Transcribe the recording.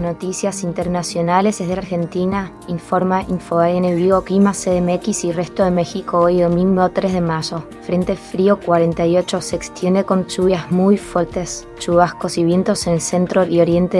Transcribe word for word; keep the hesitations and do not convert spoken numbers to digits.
noticias internacionales desde Argentina, informa InfoAN Vigo, Clima C D M X y resto de México hoy domingo tres de mayo. Frente frío cuarenta y ocho se extiende con lluvias muy fuertes, chubascos y vientos en el centro y oriente